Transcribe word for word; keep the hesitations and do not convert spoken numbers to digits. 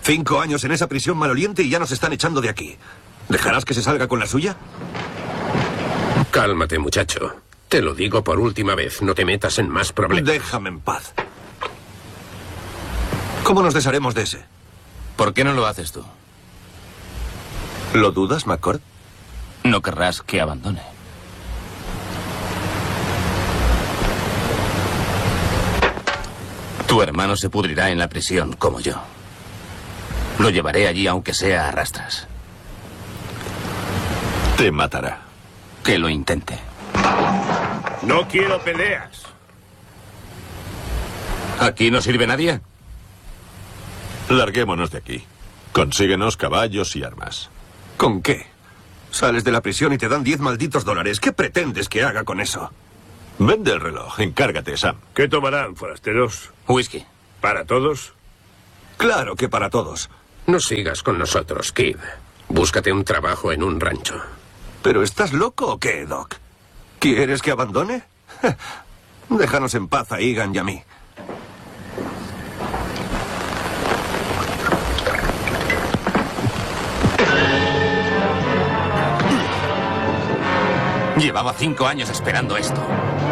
Cinco años en esa prisión maloliente y ya nos están echando de aquí. ¿Dejarás que se salga con la suya? Cálmate, muchacho. Te lo digo por última vez. No te metas en más problemas. Déjame en paz. ¿Cómo nos desharemos de ese? ¿Por qué no lo haces tú? ¿Lo dudas, McCord? No querrás que abandone. Tu hermano se pudrirá en la prisión, como yo. Lo llevaré allí aunque sea a rastras. Te matará. Que lo intente. No quiero peleas. ¿Aquí no sirve nadie? Larguémonos de aquí. Consíguenos caballos y armas. ¿Con qué? Sales de la prisión y te dan diez malditos dólares. ¿Qué pretendes que haga con eso? Vende el reloj. Encárgate, Sam. ¿Qué tomarán, forasteros? Whisky. ¿Para todos? Claro que para todos. No sigas con nosotros, Kid. Búscate un trabajo en un rancho. ¿Pero estás loco o qué, Doc? ¿Quieres que abandone? Déjanos en paz a Egan y a mí. Llevaba cinco años esperando esto.